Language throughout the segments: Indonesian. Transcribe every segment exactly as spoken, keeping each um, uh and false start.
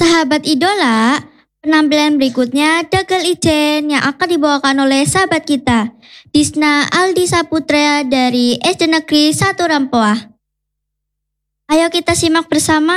Sahabat idola, penampilan berikutnya Dagal Ijen yang akan dibawakan oleh sahabat kita, Disna Aldi Saputra dari S D Negeri satu Rampoah. Ayo kita simak bersama.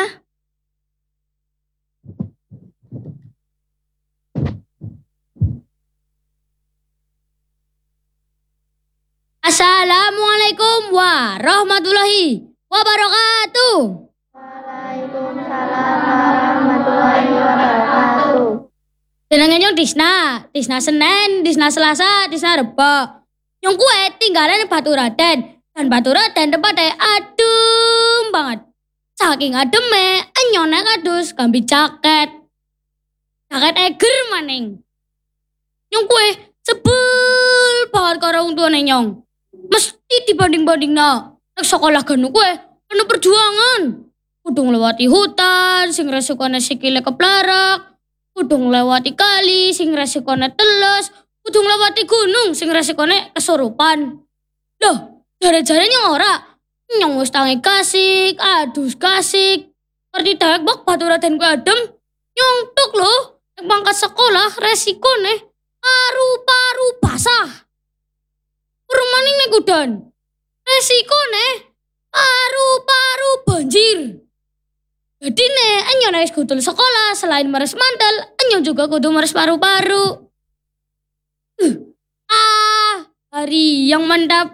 Assalamualaikum warahmatullahi wabarakatuh. Waalaikumsalam warahmatullahi wabarakatuh. Jenenge nyong Disna, Disna Senin, Disna Selasa, Disna Rebo. Nyong kue tinggalan Baturaden, dan Baturaden tempatnya adem banget. Saking ademe, nyone kadus gambi jaket. Jaket eger maning. Nyong kue sebel banget karo wong tuane nyong. Mesti dibanding-banding na. Nek sekolah ganu kue, penuh perjuangan. Kudu nglewati hutan, sing resikone sikile kepelarak. Kudu nglewati kali, sing resikone teles. Kudu nglewati gunung, sing resikone kesurupan. Loh, jare-jarenya ora. Nyong wis tangi kasik, adus kasik. Ngerti dewek bak Baturaden ku adem. Nyontok loh, nek mangkat sekolah resikone paru-paru basah. Urung maning nek udan. Resikone paru-paru banjir. Jadi nek enyo nek kudu sekolah selain meres mantel, enyo juga kudu meres paru-paru. Uh, ah, hari yang mantap.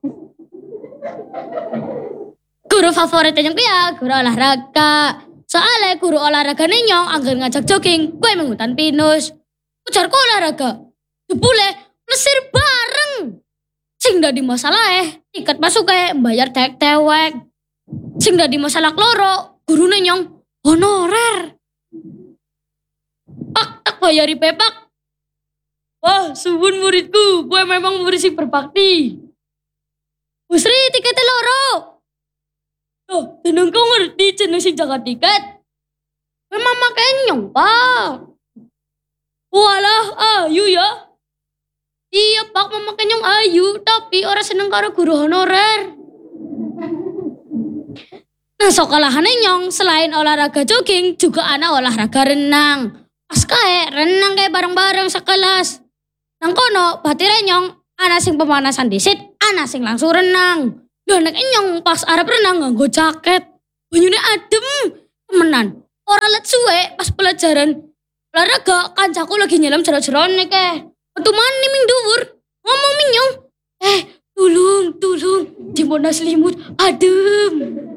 Guru favorit nyong ya, guru olahraga. Soalnya guru olahraga nyong anggar ngajak jogging, gue menghutan pinus. Ujarku olahraga, jebule lesir bareng. Sing dadi masalah eh, tiket masuk eh, bayar dewek-dewek. Sing dadi masalah kloro, gurune nyong honorer. Pak, tak bayari pepak. Wah, suwun muridku, gue memang murid sing berbakti. Busri, tiketnya loro. Oh, tenang kau ngerti jeneng sing jaga tiket. Memang makanya nyong, Pak. Walah, ayu ya. Iya pak, memakai nyong ayu, tapi orang seneng karo guru honorer. Nah sekolahannya nyong, selain olahraga jogging, juga ana olahraga renang. Pas kae, renang kayak bareng-bareng sekelas. Nang kono, batire nyong, ana sing pemanasan disit, ana sing langsung renang. Loh nek nyong pas arep renang nganggo jaket. Banyune adem, temenan. Ora let suwe pas pelajaran olahraga, kancaku lagi nyelam jero-jerone ke. Waktu mani ming dhuwur, ngomong minyong, eh tulung, tulung, dimana selimut, adem.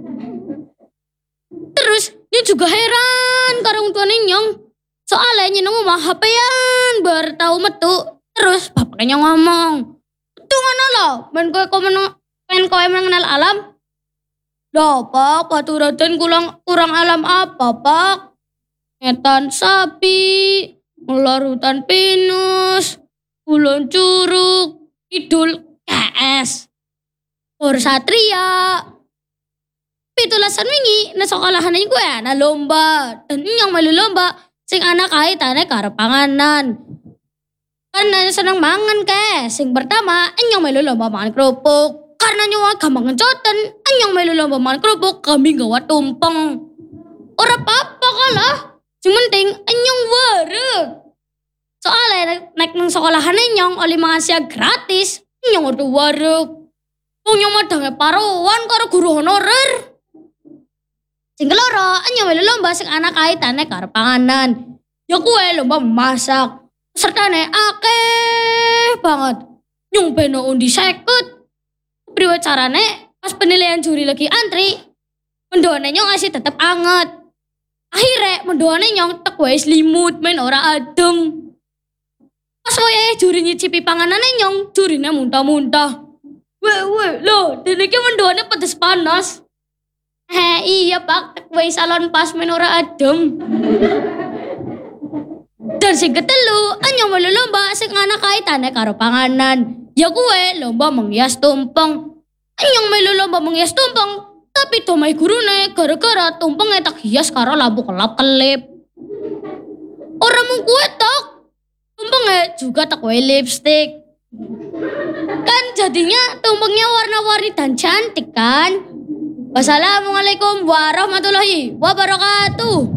Terus, dia juga heran karo wong tuane nyong. Soalnya nyong omah H P-an bar tau metu. Terus bapaknya ngomong, "Itu ngono lho, men kowe komen men kowe mengenal alam." Lah, Pak, Baturaden kurang kurang alam apa, Pak? Ngetan sapi, ular hutan pinus, Kulon Curug, Kidul K S, Por Satria. Pitulasan wingi na sekolahan gue na lomba. Dan yang melu lomba sing anak kaitane karo panganan. Karena seneng mangan ke. Sing pertama yang melu lomba mangan kerupuk. Karena nyawa gampang ngecoten, yang melu lomba mangan kerupuk kami gawa tumpeng. Ora apa-apa kalah. Sing penting enyong wareg. Soalnya naik nang sekolahan nyong oleh mangan siang gratis, nyong udah wareg. Wong nyong madange paruan karo guru honorer. Sing keloro, nyong melu lomba sing ana kaitane karo panganan. Ya kue lomba masak. Sertane akeh banget. Nyong beno undi seket. Priwe carane pas penilaian juri lagi antri, mendoane nyong asih tetep anget. Akhirnya mendoane nyong tek wae selimut main ora adem. Pas wayahe juri nyicipi panganane nyong, jurine muntah-muntah. Weh, weh, loh, deneke mendoane pedes panas. Heh, iya pak, weh salon pas menora adem. Dan sing ketelu, anyong melu lomba sing ana kaitane karo panganan. Ya kuwe lomba menghias tumpeng. Anyong melu lomba menghias tumpeng, tapi domai gurune gara-gara tumpenge tak hias karo lampu kelap-kelip. Ora mung kuwe tok. Tumpengnya juga tak wae lipstick. Kan jadinya tumpengnya warna-warni dan cantik kan. Wassalamualaikum warahmatullahi wabarakatuh.